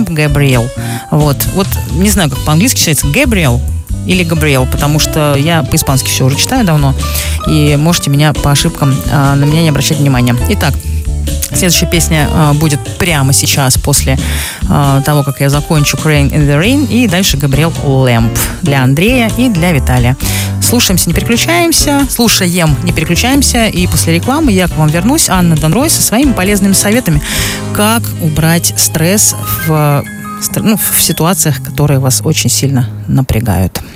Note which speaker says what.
Speaker 1: Лэмп, Gabriel. Вот, не знаю, как по-английски читается, Gabriel или Габриэл, потому что я по-испански все уже читаю давно, и можете меня по ошибкам на меня не обращать внимания. Итак, следующая песня будет прямо сейчас, после того, как я закончу Crying in the Rain, и дальше Габриэл Лэмп для Андрея и для Виталия. Слушаем, не переключаемся, и после рекламы я к вам вернусь, Анна Донрой, со своими полезными советами, как убрать стресс в ситуациях, которые вас очень сильно напрягают.